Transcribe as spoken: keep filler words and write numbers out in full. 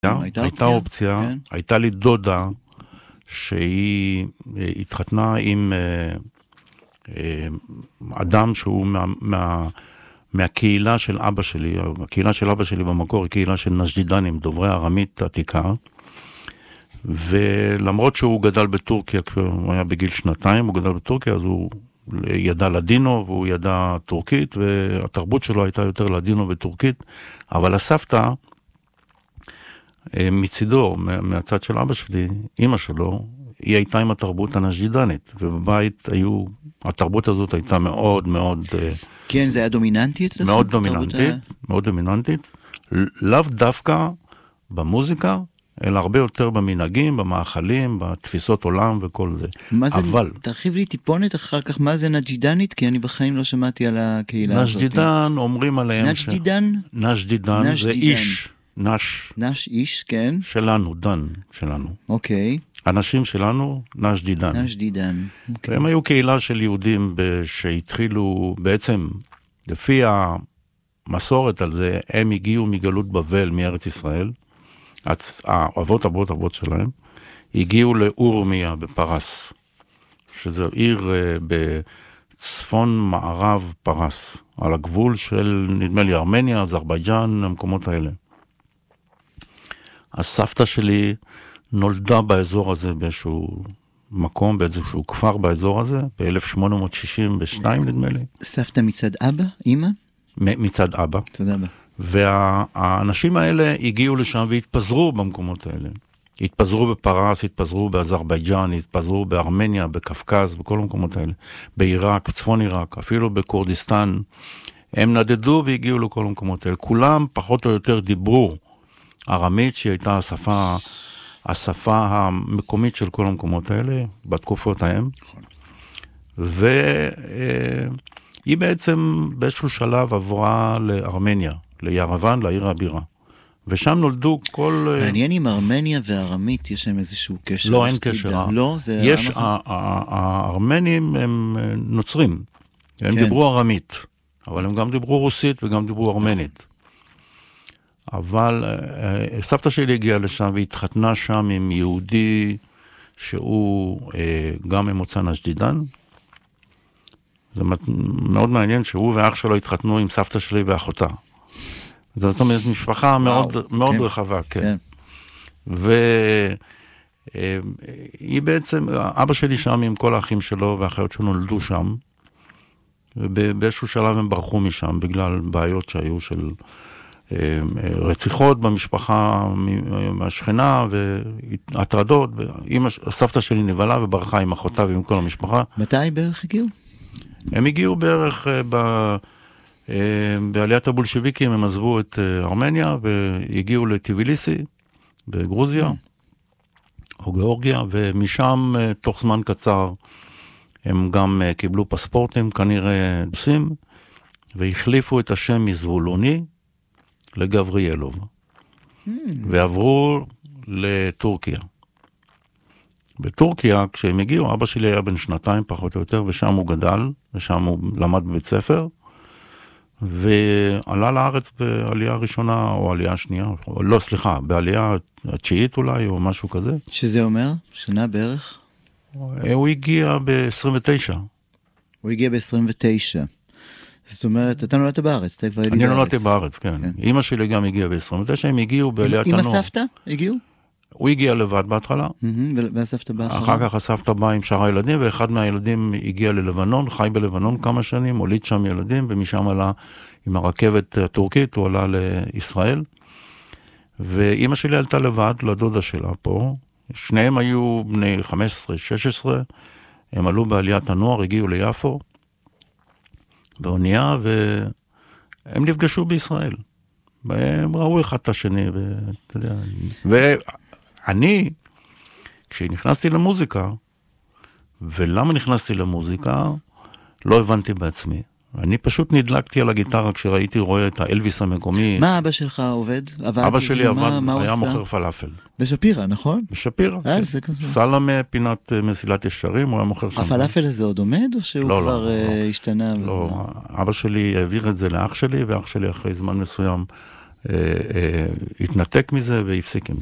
הייתה, הייתה אופציה, כן. הייתה לי דודה שהיא התחתנה עם אה, אה, אדם שהוא מה, מה, מהקהילה של אבא שלי, הקהילה של אבא שלי במקור היא קהילה של נשדידנים, דוברי ארמית עתיקה, ולמרות שהוא גדל בטורקיה, כשהוא היה בגיל שנתיים, הוא גדל בטורקיה, אז הוא ידע לדינו, והוא ידע טורקית, והתרבות שלו הייתה יותר לדינו וטורקית, אבל הסבתא, מצידו, מהצד של אבא שלי, אמא שלו, היא הייתה עם התרבות הנשדידנית, ובבית היו, התרבות הזאת הייתה מאוד מאוד... כן, זה היה דומיננטי אצלך? מאוד דומיננטית, מאוד דומיננטית, לאו דווקא במוזיקה, אלא הרבה יותר במנהגים, במאכלים, בתפיסות עולם וכל זה. מה זה, אבל... תרחיב לי טיפונת אחר כך, מה זה נשדידנית? כי אני בחיים לא שמעתי על הקהילה הזאת. נשדידן, אומרים עליהם... נשדידן? ש... נשדידן, נשדידן, זה איש. נש. נש איש, כן. שלנו, דן שלנו. אוקיי. אנשים שלנו, נשדידן. נשדידן. אוקיי. הם היו קהילה של יהודים שהתחילו, בעצם, לפי המסורת על זה, הם הגיעו מגלות בבל, מארץ ישראל, האבות, אבות, אבות שלהם, הגיעו לאורמיה בפרס, שזו עיר בצפון מערב פרס, על הגבול של, נדמה לי, ארמניה, אזרבייג'אן, המקומות האלה. הסבתא שלי נולדה באזור הזה באיזשהו מקום, באיזשהו כפר באזור הזה, ב-אלף שמונה מאות שישים ושתיים נדמה לי. סבתא מצד אבא, אמא? מצד אבא. מצד אבא. והאנשים האלה הגיעו לשם והתפזרו במקומות האלה. התפזרו בפרס, התפזרו באזרבייג'אן, התפזרו בארמניה, בקפקז, בכל המקומות האלה. בעיראק, בצפון עיראק, אפילו בקורדיסטן. הם נדדו והגיעו לכל המקומות האלה. כולם פחות או יותר דיברו ארמית, שהיא הייתה השפה, השפה המקומית של כל המקומות האלה, בתקופות ההם. והיא בעצם באיזשהו שלב עברה לארמניה, לירוון, לעיר הבירה. ושם נולדו כל... מעניין עם ארמניה וארמית, יש להם איזשהו קשר? לא, אין קשר. לא, זה... יש, הארמנים הם נוצרים. הם דיברו ארמית, אבל הם גם דיברו רוסית וגם דיברו ארמנית. אבל סבתא שלי הגיעה לשם והתחתנה שם עם יהודי שהוא גם ממוצא נשדידן. זה מאוד מעניין שהוא ואח שלו התחתנו עם סבתא שלי ואחותה. זאת אומרת, משפחה מאוד, מאוד רחבה, כן. והיא בעצם, אבא שלי שם עם כל האחים שלו והאחיות שנולדו שם, ובאיזשהו שלב הם ברחו משם, בגלל בעיות שהיו של רציחות במשפחה מהשכנה, והטרדות, הסבתא שלי נבלה וברחה עם אחותה ועם כל המשפחה. מתי בערך הגיעו? הם הגיעו בערך ב... בעליית הבולשוויקים הם עזבו את ארמניה והגיעו לטיביליסי בגרוזיה או גיאורגיה, ומשם תוך זמן קצר הם גם קיבלו פספורטים כנראה דוסים, והחליפו את השם מזבולוני לגבריאלוב mm. ועברו לטורקיה. בטורקיה כשהם הגיעו, אבא שלי היה בן שנתיים פחות או יותר, ושם הוא גדל, ושם הוא למד בבית ספר, ועלה לארץ בעלייה ראשונה או עלייה שנייה, או לא, סליחה, בעלייה התשיעית אולי או משהו כזה. שזה אומר? שנה בערך? הוא הגיע ב-עשרים ותשע. הוא הגיע ב-עשרים ותשע. זאת אומרת, אתה נולדת בארץ, אתה כבר יליד אני הארץ. נולדתי בארץ, כן. כן. אמא שלי גם הגיעה ב-עשרים ותשע, הם הגיעו בעליית הנוער. עם הסבתא הגיעו? הוא הגיע לבד בהתחלה. והסבתא באה אחריו? אחר כך הסבתא באה עם שאר הילדים, ואחד מהילדים הגיע ללבנון, חי בלבנון כמה שנים, הוליד שם ילדים, ומשם עלה עם הרכבת הטורקית, הוא עלה לישראל. ואמא שלי עלתה לבד לדודה שלה פה. שניהם היו בני חמש עשרה שש עשרה, הם עלו בעליית הנוער, הגיעו ליפו, באונייה, והם נפגשו בישראל. והם ראו אחד את השני, ואתה יודע, ואני, כשנכנסתי למוזיקה, ולמה נכנסתי למוזיקה, לא הבנתי בעצמי. אני פשוט נדלקתי על הגיטרה כשראיתי רואה את האלוויס המקומי. מה אבא שלך עובד? אבא שלי עבד, היה מוכר פלאפל. בשפירה, נכון? בשפירה, כן. סלמה, פינת מסילת ישרים, הוא היה מוכר שם. הפלאפל הזה עוד עומד, או שהוא כבר השתנה? לא, אבא שלי העביר את זה לאח שלי, ואח שלי אחרי זמן מסוים התנתק מזה והפסיק עם זה.